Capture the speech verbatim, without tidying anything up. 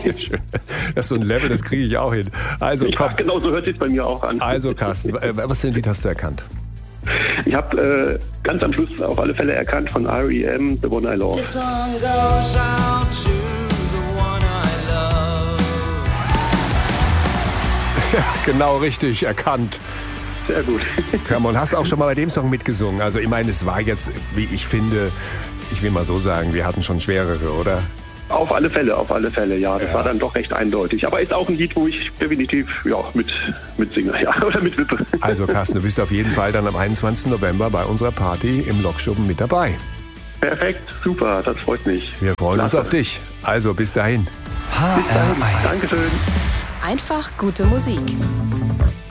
Sehr schön. Das ist so ein Level, das kriege ich auch hin. Also, ja, komm. genau so hört sich bei mir auch an. Also, Carsten, was für ein Lied hast du erkannt? Ich habe äh, ganz am Schluss auf alle Fälle erkannt von R E M, The One I Love. This one goes out to the one I love. Ja, genau richtig erkannt. Sehr gut. Come on, hast du auch schon mal bei dem Song mitgesungen? Also ich meine, es war jetzt, wie ich finde, ich will mal so sagen, wir hatten schon schwerere, oder? Auf alle Fälle, auf alle Fälle, ja. Das Ja. war dann doch recht eindeutig. Aber ist auch ein Lied, wo ich definitiv ja, mit, mit singe, ja, oder mit wippe. Also Carsten, du bist auf jeden Fall dann am einundzwanzigsten November bei unserer Party im Lokschuppen mit dabei. Perfekt, super, das freut mich. Wir freuen Klasse. uns auf dich. Also bis dahin. H R eins. Dankeschön. Einfach gute Musik.